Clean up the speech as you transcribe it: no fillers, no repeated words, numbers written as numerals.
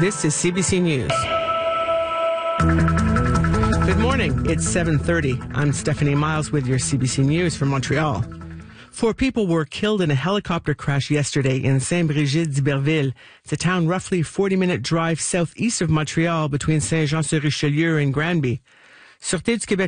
This is CBC News. Good morning. It's 7:30. I'm Stephanie Miles with your CBC News from Montreal. 4 people were killed in a helicopter crash yesterday in Saint-Brigide-d'Iberville. It's a town roughly 40-minute drive southeast of Montreal between Saint-Jean-sur-Richelieu and Granby. Sûreté du Québec